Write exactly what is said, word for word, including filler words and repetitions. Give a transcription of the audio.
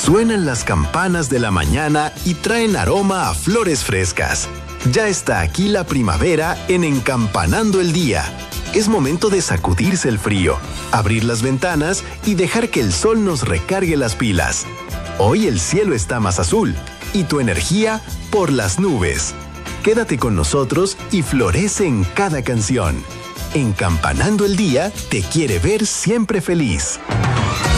Suenan las campanas de la mañana y traen aroma a flores frescas. Ya está aquí la primavera en Encampanando el Día. Es momento de sacudirse el frío, abrir las ventanas y dejar que el sol nos recargue las pilas. Hoy el cielo está más azul y tu energía por las nubes. Quédate con nosotros y florece en cada canción. Encampanando el Día te quiere ver siempre feliz.